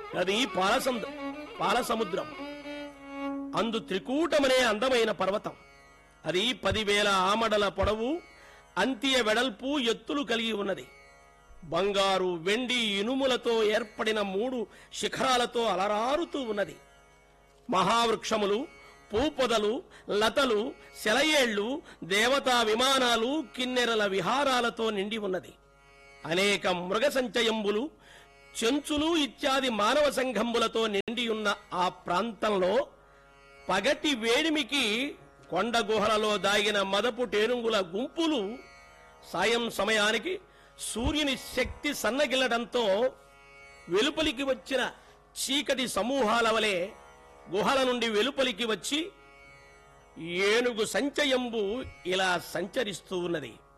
అది పాలసముద్రం. అందు త్రికూటమనే అందమైన పర్వతం. అది 10,000 ఆమడల పొడవు, అంత్య వెడల్పు, ఎత్తులు కలిగి ఉన్నది. బంగారు, వెండి, ఇనుములతో ఏర్పడిన 3 శిఖరాలతో అలరారుతూ ఉన్నది. మహావృక్షములు, పూపొదలు, లతలు, సెలయేళ్లు, దేవతా విమానాలు, కిన్నెరల విహారాలతో నిండి ఉన్నది. అనేక మృగ సంచయంబులు, చెంచులు ఇత్యాది మానవ సంఘంబులతో నిండియున్న ఆ ప్రాంతంలో పగటి వేడిమికి కొండ గుహలలో దాగిన మదపు టేనుగుల గుంపులు సాయం సమయానికి సూర్యుని శక్తి సన్నగిల్లడంతో వెలుపలికి వచ్చిన చీకటి సమూహాల వలె గుహల నుండి వెలుపలికి వచ్చి ఏనుగు సంచయంబు ఇలా సంచరిస్తూ ఉన్నది.